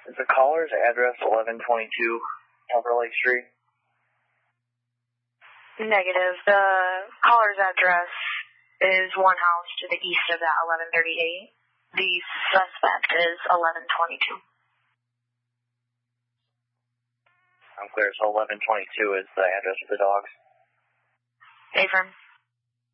Is the caller's address 1122 Timberlake Street? Negative. The caller's address is one house to the east of that, 1138. The suspect is 1122. I'm clear, so 1122 is the address of the dogs. Affirm.